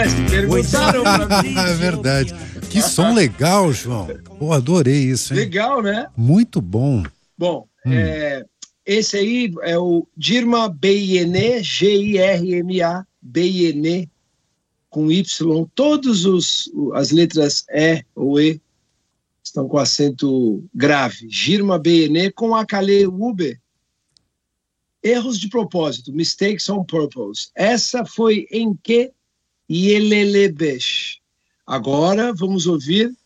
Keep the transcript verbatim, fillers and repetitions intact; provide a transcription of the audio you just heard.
Mas perguntaram pra mim. É verdade. Que som legal, João. Pô, adorei isso, hein? Legal, né? Muito bom. Bom, Hum. é, esse aí é o Girma Beyene, G I R M A, Beyene, com Y. Todas as letras E ou E estão com acento grave. Girma Beyene com Akale Ube. Erros de propósito, mistakes on purpose. Essa foi em que Yelelebesh. Agora vamos ouvir